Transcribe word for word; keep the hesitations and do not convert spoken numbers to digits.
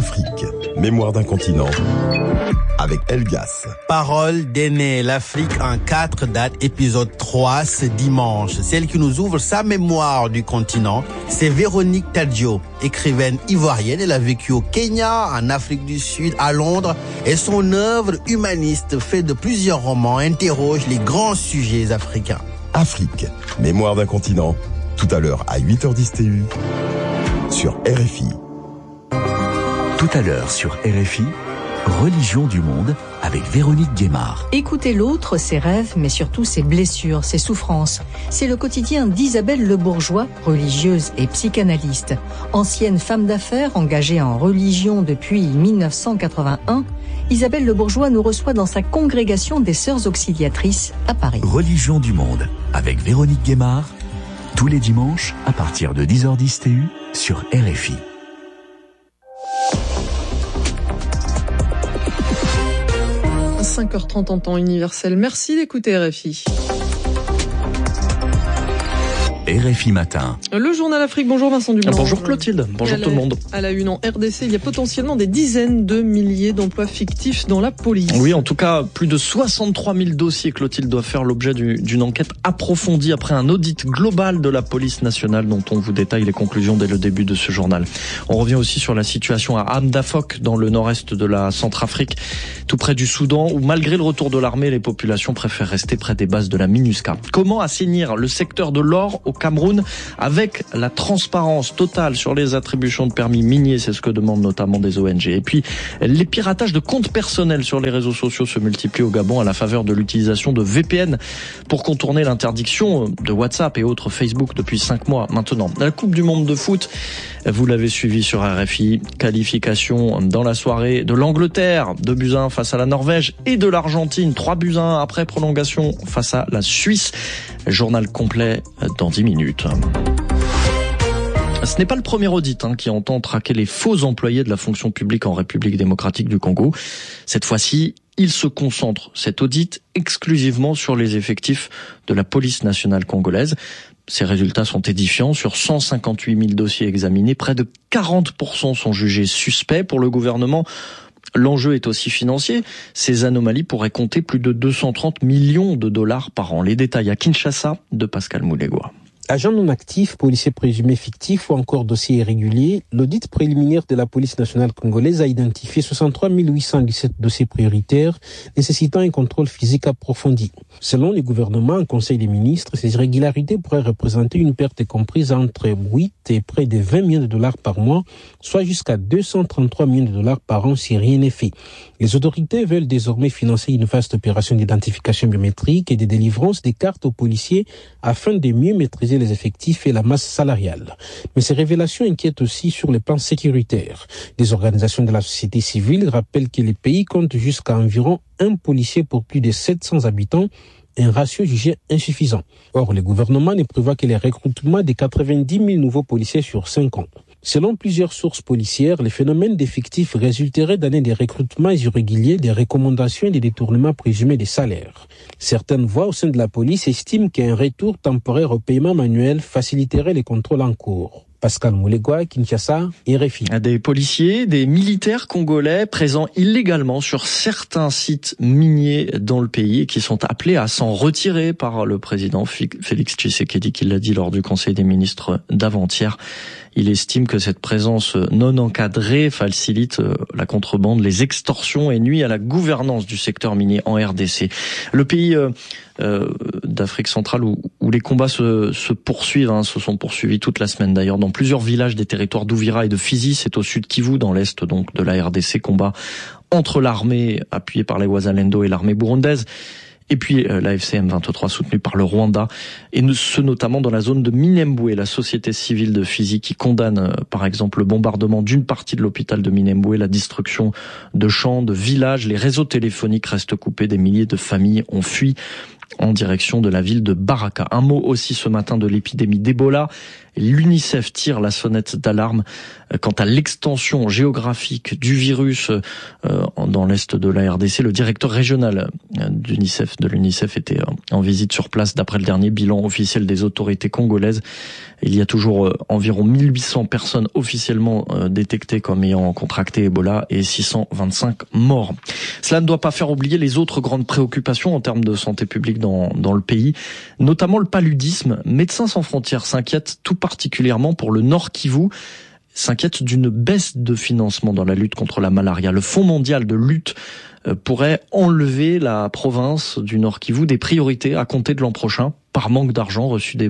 Afrique, mémoire d'un continent, avec Elgas. Parole d'aîné, l'Afrique en quatre dates, épisode trois, ce dimanche. Celle qui nous ouvre sa mémoire du continent, c'est Véronique Tadjo, écrivaine ivoirienne. Elle a vécu au Kenya, en Afrique du Sud, à Londres. Et son œuvre humaniste, faite de plusieurs romans, interroge les grands sujets africains. Afrique, mémoire d'un continent, tout à l'heure à huit heures dix T U, sur R F I. Tout à l'heure sur R F I, Religion du monde avec Véronique Guémard. Écouter l'autre, ses rêves, mais surtout ses blessures, ses souffrances. C'est le quotidien d'Isabelle Le Bourgeois, religieuse et psychanalyste. Ancienne femme d'affaires engagée en religion depuis dix-neuf cent quatre-vingt-un, Isabelle Le Bourgeois nous reçoit dans sa congrégation des Sœurs Auxiliatrices à Paris. Religion du monde avec Véronique Guémard, tous les dimanches à partir de dix heures dix T U sur R F I. cinq heures trente en temps universel. Merci d'écouter R F I. R F I Matin. Le journal Afrique. Bonjour Vincent Dublanc. Bonjour Clotilde. Bonjour tout le monde. À la une en R D C, il y a potentiellement des dizaines de milliers d'emplois fictifs dans la police. Oui, en tout cas, plus de soixante-trois mille dossiers, Clotilde, doivent faire l'objet du, d'une enquête approfondie après un audit global de la police nationale dont on vous détaille les conclusions dès le début de ce journal. On revient aussi sur la situation à Hamdafok, dans le nord-est de la Centrafrique, tout près du Soudan, où malgré le retour de l'armée, les populations préfèrent rester près des bases de la MINUSCA. Comment assainir le secteur de l'or au Cameroun avec la transparence totale sur les attributions de permis miniers, c'est ce que demandent notamment des O N G. Et puis, les piratages de comptes personnels sur les réseaux sociaux se multiplient au Gabon à la faveur de l'utilisation de V P N pour contourner l'interdiction de WhatsApp et autres Facebook depuis cinq mois maintenant. La Coupe du Monde de foot, vous l'avez suivi sur R F I, qualification dans la soirée de l'Angleterre, deux buts à un face à la Norvège, et de l'Argentine, trois buts à un après prolongation face à la Suisse. Journal complet dans dix minutes. Ce n'est pas le premier audit hein, qui entend traquer les faux employés de la fonction publique en République démocratique du Congo. Cette fois-ci, il se concentre, cet audit, exclusivement sur les effectifs de la police nationale congolaise. Ces résultats sont édifiants. Sur cent cinquante-huit mille dossiers examinés, près de quarante pour cent sont jugés suspects. Pour le gouvernement, l'enjeu est aussi financier. Ces anomalies pourraient compter plus de deux cent trente millions de dollars par an. Les détails à Kinshasa de Pascal Moulegua. Agents non actifs, policiers présumés fictifs ou encore dossiers irréguliers, l'audit préliminaire de la police nationale congolaise a identifié soixante-trois mille huit cent dix-sept dossiers prioritaires nécessitant un contrôle physique approfondi. Selon le gouvernement, en Conseil des ministres, ces irrégularités pourraient représenter une perte comprise entre huit et près de vingt millions de dollars par mois, soit jusqu'à deux cent trente-trois millions de dollars par an si rien n'est fait. Les autorités veulent désormais financer une vaste opération d'identification biométrique et de délivrance des cartes aux policiers afin de mieux maîtriser les effectifs et la masse salariale. Mais ces révélations inquiètent aussi sur le plan sécuritaire. Les organisations de la société civile rappellent que le pays compte jusqu'à environ un policier pour plus de sept cents habitants, un ratio jugé insuffisant. Or, le gouvernement ne prévoit que les recrutements de quatre-vingt-dix mille nouveaux policiers sur cinq ans. Selon plusieurs sources policières, les phénomènes d'effectifs résulteraient d'années de recrutements irréguliers, des recommandations et des détournements présumés des salaires. Certaines voix au sein de la police estiment qu'un retour temporaire au paiement manuel faciliterait les contrôles en cours. Pascal Moulegua, Kinshasa, R F I. Des policiers, des militaires congolais présents illégalement sur certains sites miniers dans le pays et qui sont appelés à s'en retirer par le président Félix Tshisekedi, qui l'a dit lors du Conseil des ministres d'avant-hier. Il estime que cette présence non encadrée facilite la contrebande, les extorsions et nuit à la gouvernance du secteur minier en R D C. Le pays euh, euh, d'Afrique centrale où, où les combats se, se poursuivent, hein, se sont poursuivis toute la semaine d'ailleurs dans plusieurs villages des territoires d'Ouvira et de Fizi. C'est au sud Kivu, dans l'est donc de la R D C, combat entre l'armée appuyée par les Wazalendo et l'armée burundaise. Et puis euh, la F C M vingt-trois soutenue par le Rwanda, et ce notamment dans la zone de Minembwe, la société civile de Fizi qui condamne euh, par exemple le bombardement d'une partie de l'hôpital de Minembwe, la destruction de champs, de villages, les réseaux téléphoniques restent coupés, des milliers de familles ont fui en direction de la ville de Baraka. Un mot aussi ce matin de l'épidémie d'Ebola. L'UNICEF tire la sonnette d'alarme quant à l'extension géographique du virus dans l'est de la R D C. Le directeur régional d'UNICEF, de l'UNICEF était en visite sur place. D'après le dernier bilan officiel des autorités congolaises, il y a toujours environ mille huit cents personnes officiellement détectées comme ayant contracté Ebola et six cent vingt-cinq morts. Cela ne doit pas faire oublier les autres grandes préoccupations en termes de santé publique dans, dans le pays, notamment le paludisme. Médecins sans frontières s'inquiètent tout particulièrement pour le Nord Kivu, s'inquiète d'une baisse de financement dans la lutte contre la malaria. Le Fonds mondial de lutte pourrait enlever la province du Nord Kivu des priorités à compter de l'an prochain par manque d'argent reçu des